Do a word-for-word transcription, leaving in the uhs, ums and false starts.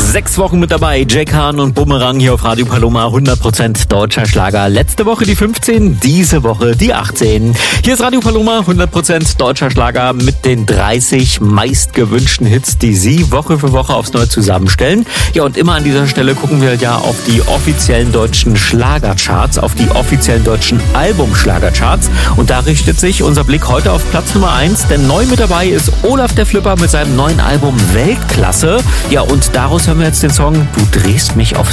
Sechs Wochen mit dabei, Jack Hahn und Bumerang hier auf Radio Paloma, hundert Prozent deutscher Schlager. Letzte Woche die fünfzehn, diese Woche die achtzehn. Hier ist Radio Paloma, hundert Prozent deutscher Schlager mit den dreißig meistgewünschten Hits, die Sie Woche für Woche aufs Neue zusammenstellen. Ja, und immer an dieser Stelle gucken wir ja auf die offiziellen deutschen Schlagercharts, auf die offiziellen deutschen Albumschlagercharts. Und da richtet sich unser Blick heute auf Platz Nummer eins, denn neu mit dabei ist Olaf der Flipper mit seinem neuen Album Weltklasse. Ja, und daraus hören wir jetzt den Song Du drehst mich aufs